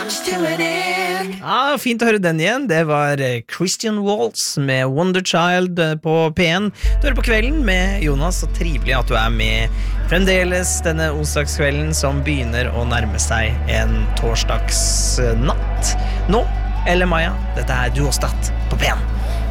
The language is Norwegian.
Ja, fint å høre den igjen. Det var Christian Waltz med Wonder Child på P1. Du hører på Kvelden med Jonas, og trivelig at du er med fremdeles denne onsdagskvelden som begynner å nærme seg en torsdagsnatt. Nå, Elle Maja, dette er Du og Stadt på P1.